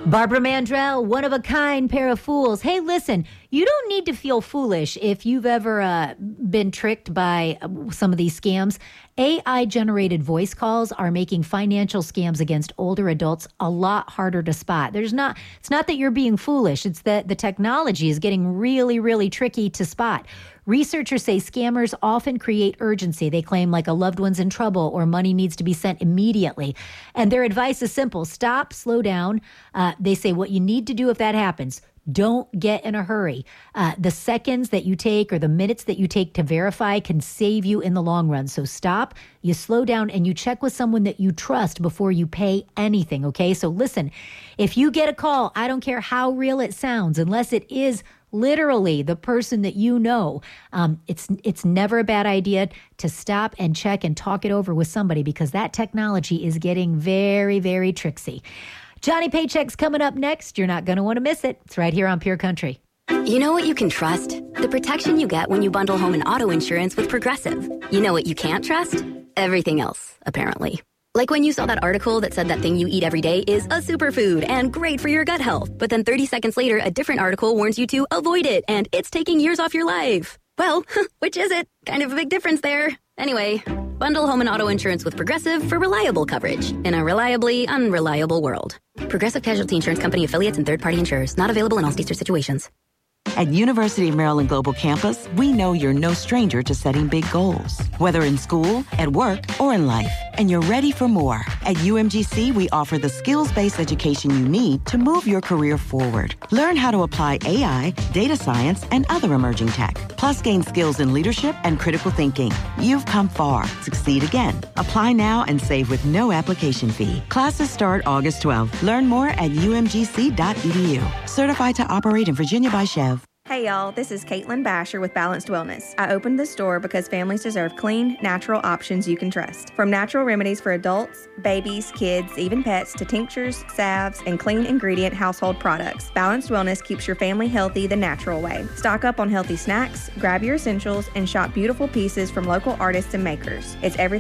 Barbara Mandrell, one of a kind pair of fools. Hey, listen, you don't need to feel foolish if you've ever been tricked by some of these scams. AI-generated voice calls are making financial scams against older adults a lot harder to spot. It's not that you're being foolish. It's that the technology is getting really, really tricky to spot. Researchers say scammers often create urgency. They claim like a loved one's in trouble or money needs to be sent immediately. And their advice is simple. Stop, slow down. They say what you need to do if that happens, don't get in a hurry. The seconds that you take or the minutes that you take to verify can save you in the long run. So stop, you slow down, and you check with someone that you trust before you pay anything, okay? So listen, if you get a call, I don't care how real it sounds, unless it is literally the person that you know, it's never a bad idea to stop and check and talk it over with somebody because that technology is getting very, very tricksy. Johnny Paycheck's coming up next. You're not going to want to miss it. It's right here on Pure Country. You know what you can trust? The protection you get when you bundle home and auto insurance with Progressive. You know what you can't trust? Everything else, apparently. Like when you saw that article that said that thing you eat every day is a superfood and great for your gut health. But then 30 seconds later, a different article warns you to avoid it and it's taking years off your life. Well, which is it? Kind of a big difference there. Anyway, bundle home and auto insurance with Progressive for reliable coverage in a reliably unreliable world. Progressive Casualty Insurance Company affiliates and third-party insurers. Not available in all states or situations. At University of Maryland Global Campus, we know you're no stranger to setting big goals, whether in school, at work, or in life. And you're ready for more. At UMGC, we offer the skills-based education you need to move your career forward. Learn how to apply AI, data science, and other emerging tech. Plus, gain skills in leadership and critical thinking. You've come far. Succeed again. Apply now and save with no application fee. Classes start August 12th. Learn more at umgc.edu. Certified to operate in Virginia by Chev. Hey y'all, this is Caitlin Basher with Balanced Wellness. I opened this store because families deserve clean, natural options you can trust. From natural remedies for adults, babies, kids, even pets, to tinctures, salves, and clean ingredient household products, Balanced Wellness keeps your family healthy the natural way. Stock up on healthy snacks, grab your essentials, and shop beautiful pieces from local artists and makers. It's everything